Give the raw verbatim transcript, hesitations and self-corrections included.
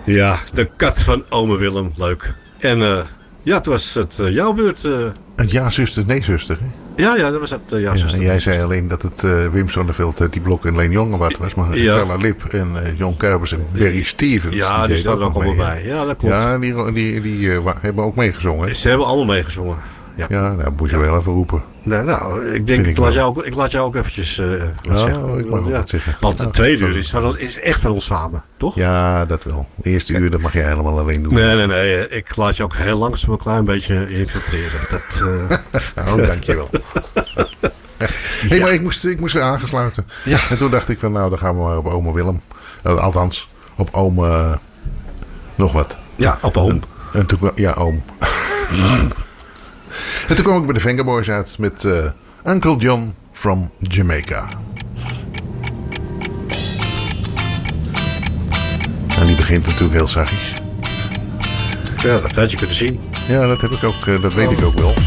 Ja, de kat van ome Willem. Leuk. En uh, ja, het was het uh, jouw beurt. Uh... Een ja-zuster, nee-zuster. Ja, ja, dat was het uh, ja-zuster. Ja, jij zei alleen dat het uh, Wim Sonneveld, uh, die Blok en Leen Jongewaard was. Maar ja. Carla Lip en uh, Jon Kuipers en Barry Stevens. Ja, die, die staan er ook allemaal bij. Ja, dat klopt. Ja, die, die, die uh, hebben ook meegezongen. Ze hebben allemaal meegezongen. Ja, ja nou moet je ja. wel even roepen. Nou, nou ik denk, ik, ik, laat jou ook, ik laat jou ook eventjes uh, wat oh, zeggen. Ik mag ja. wat zeggen. Want de tweede uur is, is echt van ons samen, toch? Ja, dat wel. De eerste uur dat mag jij helemaal alleen doen. Nee, nee, nee. Ik laat je ook heel langzaam een klein beetje infiltreren. Dat, uh... oh, dankjewel. Hé, hey, ja. maar ik moest, ik moest er aangesluiten. Ja. En toen dacht ik van, nou, dan gaan we maar op ome Willem. Uh, althans, op oom... Uh, nog wat. Ja, op oom. En, en toen, ja, oom. En toen kwam ik bij de Vengaboys uit met uh, Uncle John from Jamaica. En die begint natuurlijk heel zachtjes. Ja, dat had je kunnen zien. Ja, dat heb ik ook, uh, dat weet oh. ik ook wel.